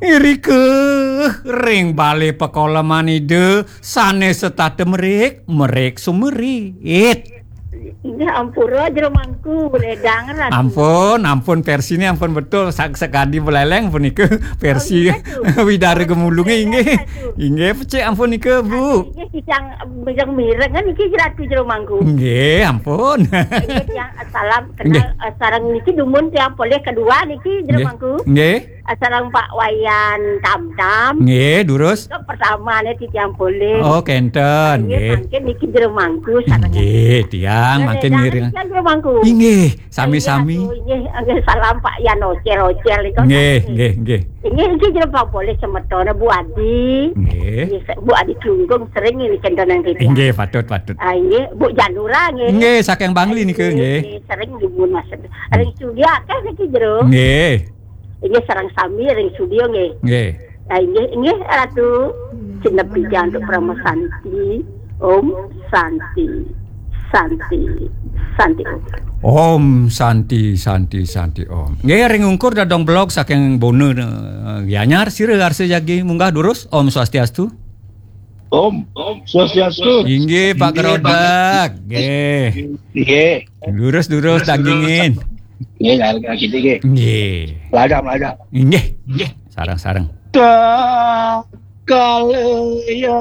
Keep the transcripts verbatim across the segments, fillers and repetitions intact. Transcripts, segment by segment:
Irike ring bale pekoleman ide sane setate merik merek sumerit. Ini ampura jero mangku boleh denger. Ampun, ampun versinya ampun betul sak sekadi beleleng pun ike versi oh, widara gemulunge inggih. Inggih pecik ampun ike Bu. Nggih kisang bijang mireng kan iki ratu jero mangku. Nggih, ampun. Yang salam kenal sareng niki dumun tiang boleh kedua niki jero mangku. Nggih. Sareng Pak Wayan Tamtam. Nggih, durus. Ke pertama nih tiang boleh. Oh, kenten nggih. Mangke niki jero mangku sareng. Nggih, tiang mangke ngiring. Inggih, sami-sami. Nggih, salam Pak Yan Ocer-ocer iki. Nggih, nggih, nggih. Ini iki jero Pak boleh semetone Bu Adi. Nggih. Bu Adi Tunggung sering ini kendonan iki. Nggih, patut-patut. Ah nggih, Bu Janura nggih. Nggih, saking Bangli niki nggih. Sering dibun Mas. Ring studio akeh niki jero. Nggih. Ini sareng sami ring studio nggih. Nggih. Ah nggih, nggih Ratu Cinepi untuk Pramu Santi. Om Santi. Santi. Santi Om. Om Santi Santi Santi Om. Nggih ring ungkur dadong blog saking Bono uh, Gianyar sire arse jagi munggah durus Om Swastiastu. Om, Om Swastiastu. Inggih Pak Gerodak. Nggih. Nggih. Durus-durus dagingin. Nggih, harga gitu nggih. Nggih. Lada, lada. Nggih, nggih. Sareng-sareng. Ta kalaya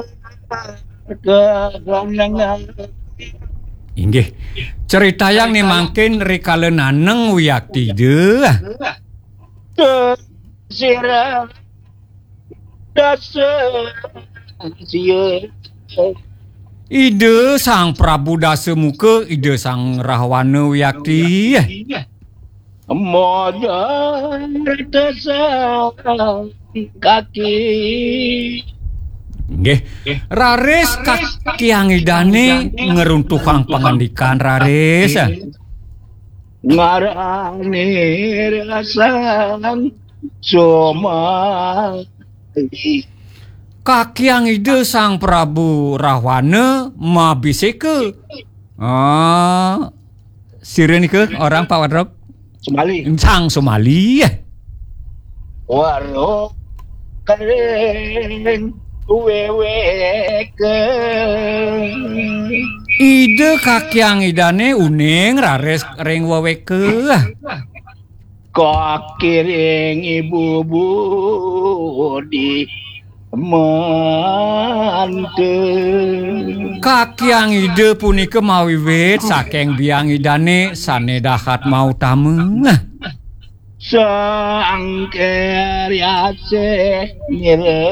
keganangan. Inggih. Cerita yang nih mangkin rikale naneng wiyakti deh. Sira dasa sia. Ide sang Prabu Dasa Muka, ide sang Rahwana wiyakti. Modar dasa kaki. Nggih. Raris kakiang idane ngeruntuhang pangandikan Raris. Ngarane rasan somali. Kakiang ide sang Prabu Rahwana mabiseke. Ah, sire nike orang Pak Wadrok. Somali. Sang Somali. Waro keren wewe ke. Ide kakiang idane uning rares ring weweke. Kakiring ibu budi mante. Kakiang ide punika mawiwit saking biang idane sane dahat mau tameng. Sang keryase nire.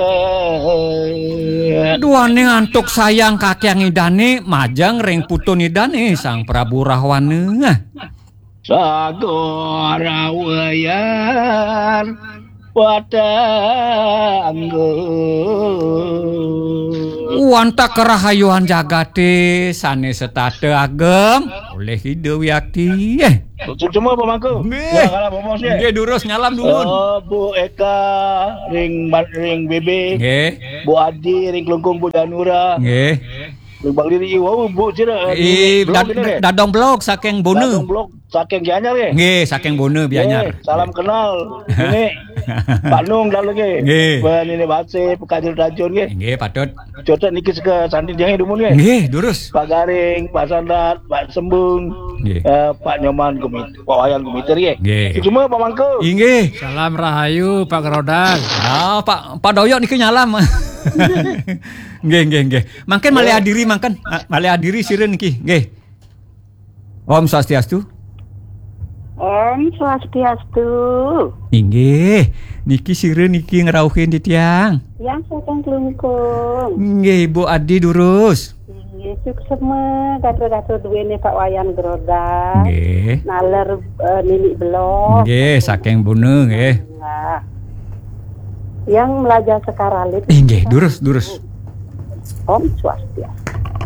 Duane ngantuk sayang kakiang idane majang ring putun idane sang Prabu Rahwana. Sagora wayar padanggo. Wanta kerahayuan jagate sane setate agem oleh ide wiyakti. Cuma pemangku. Nggih. Kalah pomosnya. Nggih durus nyalam dumun. Oh, Bu Eka ring ring B B. Nggih. Bu Adi ring Klungkung Bu Janura. Nggih. Ring Bang Liri wow Bu cira. I dadong blog saking Bono. Dadong blog saking Gianyar ya. Nggih, saking Bono Gianyar. Salam kenal. Ini Pak Nung lalu nggih. Nggih. Ben ini Base Pekajur Racun nggih. Nggih, patut. Cotot niki seke sandi jange dumun nggih. Nggih, durus. Pak Garing, Pak Sandat, Pak Sembung, Nggih. eh, Pak Nyoman Gumit, Pak Wayan Gumiter nggih. Nggih. Cuma Pak Mangku. Nggih. Salam rahayu Pak Gerodak. Ah, Pak Pak Doyok niki nyalam. Nggih, nggih, nggih. Mangken malih adiri mangken. Malih adiri sire niki. Nggih. Om Swastiastu. Om Swastiastu. Inggih. Niki sire niki ngrauhin di tiang. Yang saking Klungkung. Nggih, Bu Adi durus. Nggih, suksema gatur-gatur duwene Pak Wayan Gerodak. Nggih. Naler uh, Nini Blok. Nggih, saking Bono nggih. Nah, yang belajar sekaralit. Nggih, durus, durus. Om Swastiastu.